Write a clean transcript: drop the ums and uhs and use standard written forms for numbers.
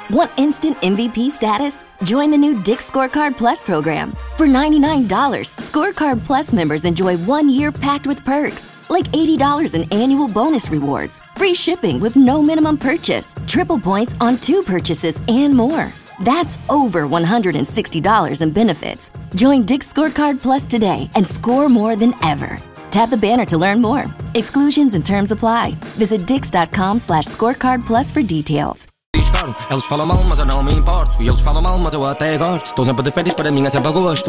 Want instant MVP status? Join the new Dick's Scorecard Plus program. For $99, Scorecard Plus members enjoy 1 year packed with perks, like $80 in annual bonus rewards, free shipping with no minimum purchase, triple points on 2 purchases, and more. That's over $160 in benefits. Join Dick's Scorecard Plus today and score more than ever. Tap the banner to learn more. Exclusions and terms apply. Visit dix.com/scorecardplus for details. Eles falam mal, mas eu não me importo. E eles falam mal, mas eu até gosto. Estou sempre de férias, para mim é sempre agosto.